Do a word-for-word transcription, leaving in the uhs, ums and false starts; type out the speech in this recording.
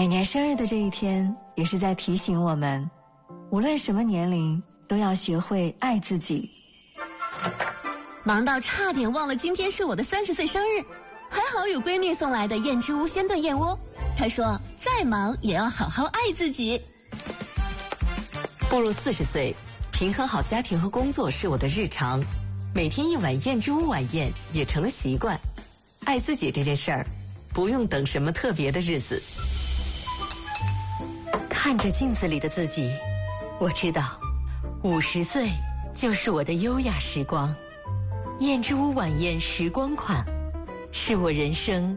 每年生日的这一天，也是在提醒我们，无论什么年龄，都要学会爱自己。 忙到差点忘了今天是我的三十岁生日，还好有闺蜜送来的燕之屋鲜炖燕窝。她说，再忙也要好好爱自己。 步入四十岁，平衡好家庭和工作是我的日常，每天一碗燕之屋晚宴也成了习惯。爱自己这件事儿，不用等什么特别的日子。看着镜子里的自己，我知道，五十岁就是我的优雅时光。燕之屋晚宴时光款，是我人生